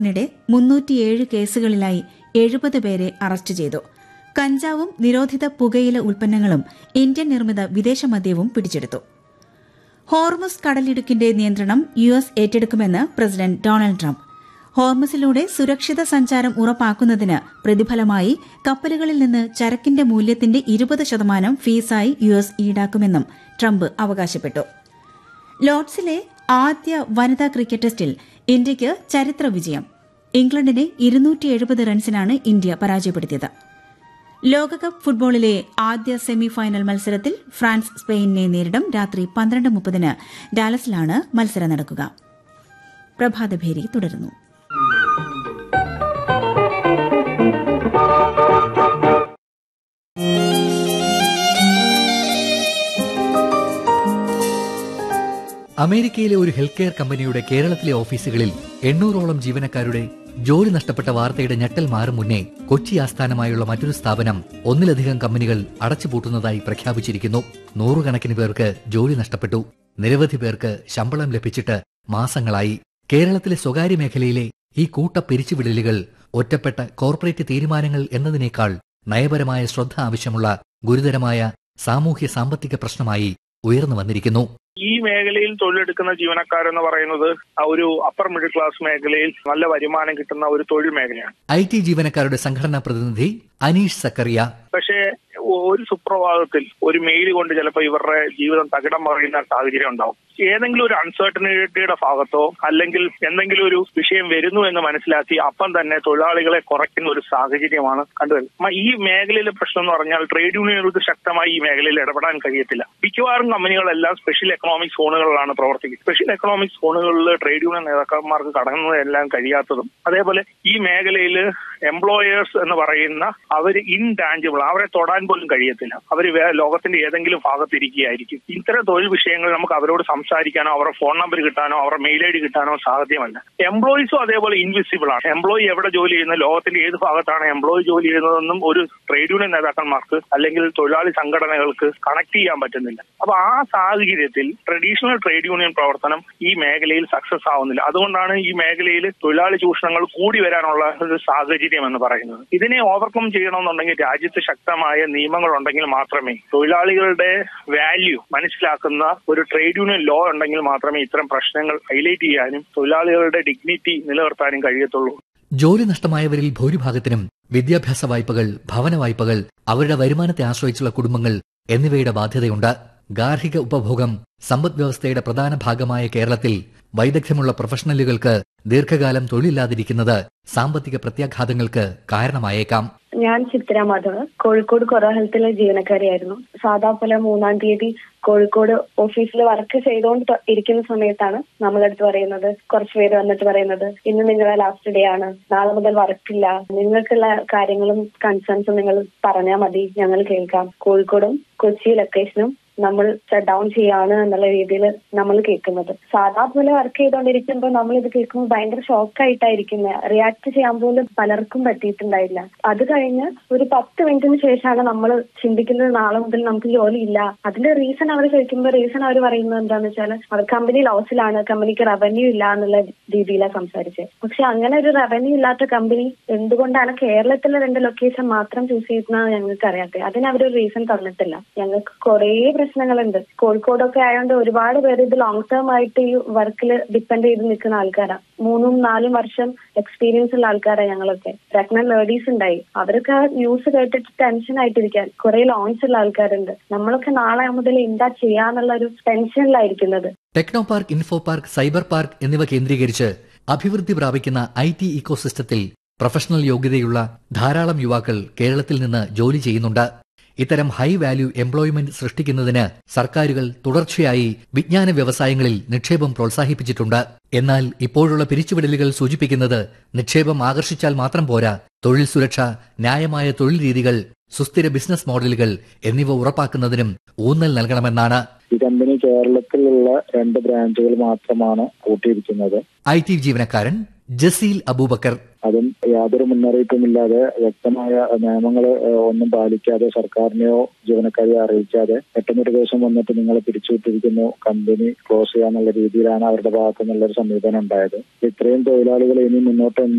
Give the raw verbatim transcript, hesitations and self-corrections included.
ിടെ മുന്നൂറ്റിയേഴ് കേസുകളിലായി എഴുപത് പേരെ അറസ്റ്റ് ചെയ്തു. കഞ്ചാവും നിരോധിത പുകയില ഉൽപ്പന്നങ്ങളും ഇന്ത്യൻ നിർമ്മിത വിദേശ മദ്യവും പിടിച്ചെടുത്തു. ഹോർമുസ് കടലിടുക്കിന്റെ നിയന്ത്രണം U S ഏറ്റെടുക്കുമെന്ന് president Donald Trump. ഹോർമുസിലൂടെ സുരക്ഷിത സഞ്ചാരം ഉറപ്പാക്കുന്നതിന് പ്രതിഫലമായി കപ്പലുകളിൽ നിന്ന് ചരക്കിന്റെ മൂല്യത്തിന്റെ ഇരുപത് ശതമാനം ഫീസായി യു എസ് ഈടാക്കുമെന്നും ട്രംപ് അവകാശപ്പെട്ടു. ലോർഡ്സിലെ ആദ്യ വനിതാ ക്രിക്കറ്റ് ടെസ്റ്റിൽ ഇന്ത്യയ്ക്ക് ചരിത്ര വിജയം. ഇംഗ്ലണ്ടിനെ ഇരുന്നൂറ്റി എഴുപത് റൺസിനാണ് ഇന്ത്യ പരാജയപ്പെടുത്തിയത്. ലോകകപ്പ് ഫുട്ബോളിലെ ആദ്യ സെമി ഫൈനൽ മത്സരത്തിൽ ഫ്രാൻസ് സ്പെയിനിനെ നേരിടും. രാത്രി പന്ത്രണ്ട് മുപ്പതിന് ഡാലസിലാണ് മത്സരം നടക്കുക. പ്രഭാതഭേരി തുടരുന്നു. അമേരിക്കയിലെ ഒരു ഹെൽത്ത് കെയർ കമ്പനിയുടെ കേരളത്തിലെ ഓഫീസുകളിൽ എണ്ണൂറോളം ജീവനക്കാരുടെ ജോലി നഷ്ടപ്പെട്ട വാർത്തയുടെ ഞെട്ടൽ മാറും മുന്നേ കൊച്ചി ആസ്ഥാനമായുള്ള മറ്റൊരു സ്ഥാപനം ഒന്നിലധികം കമ്പനികൾ അടച്ചുപൂട്ടുന്നതായി പ്രഖ്യാപിച്ചിരിക്കുന്നു. നൂറുകണക്കിന് പേർക്ക് ജോലി നഷ്ടപ്പെട്ടു. നിരവധി പേർക്ക് ശമ്പളം ലഭിച്ചിട്ട് മാസങ്ങളായി. കേരളത്തിലെ സ്വകാര്യ മേഖലയിലെ ഈ കൂട്ട പിരിച്ചുവിടലുകൾ ഒറ്റപ്പെട്ട കോർപ്പറേറ്റ് തീരുമാനങ്ങൾ എന്നതിനേക്കാൾ നയപരമായ ശ്രദ്ധ ആവശ്യമുള്ള ഗുരുതരമായ സാമൂഹ്യ സാമ്പത്തിക പ്രശ്നമായി ഉയർന്നു വന്നിരിക്കുന്നു. ഈ മേഖലയിൽ തൊഴിലെടുക്കുന്ന ജീവനക്കാരെന്ന് പറയുന്നത് ഒരു അപ്പർ മിഡിൽ ക്ലാസ് മേഖലയിൽ നല്ല വരുമാനം കിട്ടുന്ന ഒരു തൊഴിൽ മേഖലയാണ്. ഐ ടി ജീവനക്കാരുടെ സംഘടനാ പ്രതിനിധി അനീഷ് സക്കറിയ. പക്ഷേ ഒരു സുപ്രഭാതത്തിൽ ഒരു മെയിൽ കൊണ്ട് ചിലപ്പോൾ ഇവരുടെ ജീവിതം തകിടം മറിയുന്ന സാഹചര്യം ഉണ്ടാവും. ഏതെങ്കിലും ഒരു അൺസർട്ടനിറ്റിയുടെ ഭാഗത്തോ അല്ലെങ്കിൽ എന്തെങ്കിലും ഒരു വിഷയം വരുന്നു എന്ന് മനസ്സിലാക്കി അപ്പം തന്നെ തൊഴിലാളികളെ കുറയ്ക്കുന്ന ഒരു സാഹചര്യമാണ് കണ്ടുവരുന്നത്. ഈ മേഖലയിലെ പ്രശ്നം എന്ന് പറഞ്ഞാൽ ട്രേഡ് യൂണിയനുകൾക്ക് ശക്തമായി ഈ മേഖലയിൽ ഇടപെടാൻ കഴിയത്തില്ല. മിക്കവാറും കമ്പനികളെല്ലാം സ്പെഷ്യൽ എക്കണോമിക് സോണുകളിലാണ് പ്രവർത്തിക്കുന്നത്. സ്പെഷ്യൽ എക്കണോമിക് സോണുകളിൽ ട്രേഡ് യൂണിയൻ നേതാക്കന്മാർക്ക് കടന്നതെല്ലാം കഴിയാത്തതും അതേപോലെ ഈ മേഖലയിൽ എംപ്ലോയേഴ്സ് എന്ന് പറയുന്ന അവർ ഇൻടാഞ്ചിബിൾ, അവരെ തൊടാൻ പോലും കഴിയത്തില്ല. അവർ ലോകത്തിന്റെ ഏതെങ്കിലും ഭാഗത്തിരിക്കുകയായിരിക്കും. ഇത്തരം തൊഴിൽ വിഷയങ്ങൾ നമുക്ക് അവരോട് സംസാരിക്കാനോ അവരുടെ ഫോൺ നമ്പർ കിട്ടാനോ അവരുടെ മെയിൽ ഐ ഡി കിട്ടാനോ സാധ്യമല്ല. എംപ്ലോയീസും അതേപോലെ ഇൻവിസിബിൾ ആണ്. എംപ്ലോയി എവിടെ ജോലി ചെയ്യുന്നത്, ലോകത്തിന്റെ ഏത് ഭാഗത്താണ് എംപ്ലോയി ജോലി ചെയ്യുന്നതെന്നും ഒരു ട്രേഡ് യൂണിയൻ നേതാക്കന്മാർക്ക് അല്ലെങ്കിൽ തൊഴിലാളി സംഘടനകൾക്ക് കണക്ട് ചെയ്യാൻ പറ്റുന്നില്ല. അപ്പൊ ആ സാഹചര്യത്തിൽ ട്രഡീഷണൽ ട്രേഡ് യൂണിയൻ പ്രവർത്തനം ഈ മേഖലയിൽ സക്സസ് ആവുന്നില്ല. അതുകൊണ്ടാണ് ഈ മേഖലയിൽ തൊഴിലാളി ചൂഷണങ്ങൾ കൂടി വരാനുള്ള ഒരു സാഹചര്യം എന്ന് പറയുന്നത്. ഇതിനെ ഓവർകം ചെയ്യണമെന്നുണ്ടെങ്കിൽ രാജ്യത്ത് ശക്തമായ നിയമങ്ങൾ ഉണ്ടെങ്കിൽ മാത്രമേ, തൊഴിലാളികളുടെ വാല്യൂ മനസ്സിലാക്കുന്ന ഒരു ട്രേഡ് യൂണിയൻ ലോ ഉണ്ടെങ്കിൽ മാത്രമേ ഇത്തരം പ്രശ്നങ്ങൾ ഹൈലൈറ്റ് ചെയ്യാനും തൊഴിലാളികളുടെ ഡിഗ്നിറ്റി നിലനിർത്താനും കഴിയത്തുള്ളൂ. ജോലി നഷ്ടമായവരിൽ ഭൂരിഭാഗത്തിനും വിദ്യാഭ്യാസ വായ്പകൾ, ഭവന വായ്പകൾ, അവരുടെ വരുമാനത്തെ ആശ്രയിച്ചുള്ള കുടുംബങ്ങൾ എന്നിവയുടെ ബാധ്യതയുണ്ട്. ഗാർഹിക ഉപഭോഗം സമ്പദ് വ്യവസ്ഥയുടെ പ്രധാന ഭാഗമായ കേരളത്തിൽ വൈദഗ്ധ്യമുള്ള പ്രൊഫഷണലുകൾക്ക് ദീർഘകാലം തൊഴിലില്ലാതിരിക്കുന്നത് സാമ്പത്തിക പ്രത്യാഘാതങ്ങൾക്ക് കാരണമായേക്കാം. ഞാൻ ചിത്ര മാധവ്, കോഴിക്കോട് കൊറോ ഹെൽത്തിലെ ജീവനക്കാരിയായിരുന്നു. സാധാ പോലെ മൂന്നാം തീയതി കോഴിക്കോട് ഓഫീസിൽ വർക്ക് ചെയ്തുകൊണ്ട് ഇരിക്കുന്ന സമയത്താണ് നമ്മളടുത്ത് പറയുന്നത്, കുറച്ചു പേര് വന്നിട്ട് പറയുന്നത്, ഇന്ന് നിങ്ങളെ ലാസ്റ്റ് ഡേ ആണ്, നാളെ മുതൽ വർക്കില്ല, നിങ്ങൾക്കുള്ള കാര്യങ്ങളും കൺസേൺസും നിങ്ങൾ പറഞ്ഞാൽ മതി, ഞങ്ങൾ കേൾക്കാം. കോഴിക്കോടും കൊച്ചി ലൊക്കേഷനും നമ്മൾ ഷട്ട് ഡൗൺ ചെയ്യാണ് എന്നുള്ള രീതിയിൽ നമ്മൾ കേൾക്കുന്നത്. സാധാ പോലെ വർക്ക് ചെയ്തുകൊണ്ടിരിക്കുമ്പോൾ നമ്മൾ ഇത് കേൾക്കുമ്പോൾ ഭയങ്കര ഷോക്കായിട്ടായിരിക്കുന്നത്. റിയാക്ട് ചെയ്യാൻ പോലും പലർക്കും പറ്റിയിട്ടുണ്ടായില്ല. അത് കഴിഞ്ഞ് ഒരു പത്ത് മിനിറ്റിന് ശേഷമാണ് നമ്മൾ ചിന്തിക്കുന്നത് നാളെ മുതൽ നമുക്ക് ജോലി ഇല്ല. അതിന്റെ റീസൺ അവർ ചോദിക്കുമ്പോൾ റീസൺ അവർ പറയുന്നത് എന്താന്ന് വെച്ചാൽ അവർ കമ്പനി ലോസിലാണ്, കമ്പനിക്ക് റവന്യൂ ഇല്ല എന്നുള്ള രീതിയിലാണ് സംസാരിച്ചത്. പക്ഷെ അങ്ങനെ ഒരു റവന്യൂ ഇല്ലാത്ത കമ്പനി എന്തുകൊണ്ടാണ് കേരളത്തിലെ രണ്ട് ലൊക്കേഷൻ മാത്രം ചൂസ് ചെയ്യുന്നത് ഞങ്ങൾക്ക് അറിയാത്തത്. അതിന് അവരൊരു റീസൺ തന്നിട്ടില്ല. ഞങ്ങൾക്ക് കുറേ പ്രശ്നങ്ങളുണ്ട്. കോഴിക്കോടൊക്കെ ആയതുകൊണ്ട് ഒരുപാട് പേര് ഇത് ലോങ് ടേം ആയിട്ട് ഈ വർക്കിൽ ഡിപ്പെൻഡ് ചെയ്ത് നിൽക്കുന്ന ആൾക്കാരാണ്. മൂന്നും നാലും വർഷം എക്സ്പീരിയൻസ് ഉള്ള ആൾക്കാരാണ് ഞങ്ങളൊക്കെ. പ്രഗ്നന്റ് ലേഡീസ് ഉണ്ടായി, അവരൊക്കെ ന്യൂസ് കേട്ടിട്ട് ടെൻഷൻ ആയിട്ടിരിക്കാൻ. കുറെ ലോൺസ് ഉള്ള ആൾക്കാരുണ്ട്. നമ്മളൊക്കെ നാളെ മുതൽ എന്താ ചെയ്യാന്നുള്ള ഒരു ടെൻഷനിലായിരിക്കുന്നത്. Techno park, info park, cyber park എന്നിവ കേന്ദ്രീകരിച്ച് അഭിവൃദ്ധി പ്രാപിക്കുന്ന ഐ ടി ഇക്കോസിസ്റ്റത്തിൽ പ്രൊഫഷണൽ യോഗ്യതയുള്ള ധാരാളം യുവാക്കൾ കേരളത്തിൽ നിന്ന് ജോലി ചെയ്യുന്നുണ്ട്. ഇത്തരം ഹൈ വാല്യൂ എംപ്ലോയ്മെന്റ് സൃഷ്ടിക്കുന്നതിന് സർക്കാരുകൾ തുടർച്ചയായി വിജ്ഞാന വ്യവസായങ്ങളിൽ നിക്ഷേപം പ്രോത്സാഹിപ്പിച്ചിട്ടുണ്ട്. എന്നാൽ ഇപ്പോഴുള്ള പിരിച്ചുവിടലുകൾ സൂചിപ്പിക്കുന്നത് നിക്ഷേപം ആകർഷിച്ചാൽ മാത്രം പോരാ, തൊഴിൽ സുരക്ഷ, ന്യായമായ തൊഴിൽ രീതികൾ, സുസ്ഥിര ബിസിനസ് മോഡലുകൾ എന്നിവ ഉറപ്പാക്കുന്നതിനും ഊന്നൽ നൽകണമെന്നാണ്. ഈ കമ്പനി കേരളത്തിലുള്ള രണ്ട് ബ്രാഞ്ചുകൾ മാത്രമാണ് കൂട്ടിയിരിക്കുന്നത്. ഐ ടി ജീവനക്കാരൻ ജസീൽ അബൂബക്കർ. അതും യാതൊരു മുന്നറിയിപ്പുമില്ലാതെ വ്യക്തമായ നിയമങ്ങൾ ഒന്നും പാലിക്കാതെ സർക്കാരിനെയോ ജീവനക്കാരെയോ അറിയിക്കാതെ പെട്ടെന്നൊരു ദിവസം വന്നിട്ട് നിങ്ങളെ പിരിച്ചുവിട്ടിരിക്കുന്നു, കമ്പനി ക്ലോസ് ചെയ്യാന്നുള്ള രീതിയിലാണ് അവരുടെ ഭാഗത്തു നിന്നുള്ളൊരു സമീപനം ഉണ്ടായത്. ഇത്രയും തൊഴിലാളികൾ ഇനി മുന്നോട്ട്